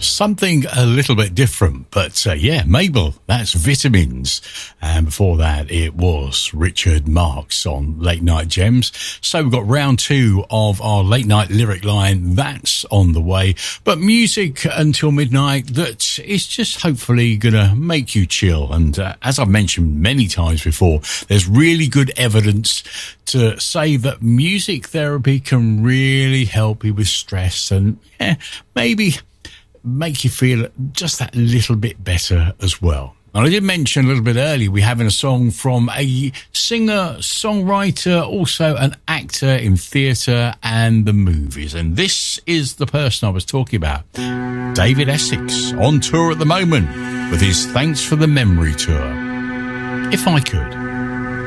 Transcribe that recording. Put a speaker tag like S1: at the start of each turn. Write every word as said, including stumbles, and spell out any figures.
S1: Something a little bit different, but uh, yeah, Mabel, that's Vitamins. And before that, it was Richard Marx on Late Night Gems. So we've got round two of our late night lyric line. That's on the way. But music until midnight that is just hopefully going to make you chill. And uh, as I've mentioned many times before, there's really good evidence to say that music therapy can really help you with stress and yeah, maybe make you feel just that little bit better as well. And I did mention a little bit earlier, we're having a song from a singer, songwriter, also an actor in theatre and the movies. And this is the person I was talking about, David Essex, on tour at the moment with his Thanks for the Memory tour. If I Could.